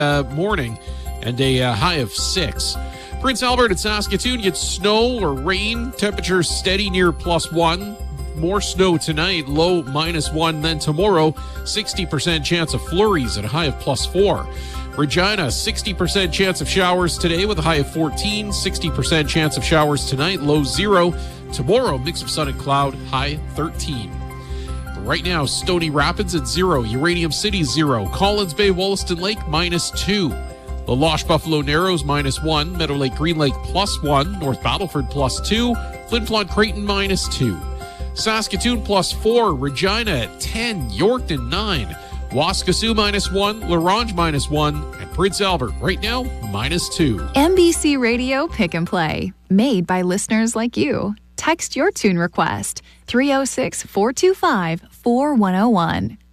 morning and a high of 6. Prince Albert and Saskatoon get snow or rain. Temperatures steady near +1. More snow tonight, low -1. Then tomorrow, 60% chance of flurries at a high of +4. Regina, 60% chance of showers today with a high of 14. 60% chance of showers tonight, low 0. Tomorrow, mix of sun and cloud, high 13. Right now, Stony Rapids at 0. Uranium City, 0. Collins Bay, Wollaston Lake, -2. La Loche Buffalo Narrows, -1. Meadow Lake Green Lake, +1. North Battleford, +2. Flin Flon Creighton, -2. Saskatoon, +4. Regina at 10. Yorkton, 9. Waskesiu, -1. La Ronge, -1. And Prince Albert, right now, -2. MBC Radio Pick and Play, made by listeners like you. Text your tune request, 306-425-4101.